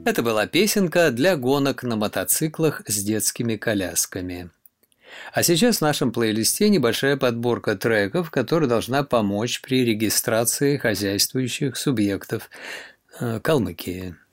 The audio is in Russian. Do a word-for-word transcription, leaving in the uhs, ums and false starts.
Это была песенка для гонок на мотоциклах с детскими колясками. А сейчас в нашем плейлисте небольшая подборка треков, которая должна помочь при регистрации хозяйствующих субъектов Калмыкии.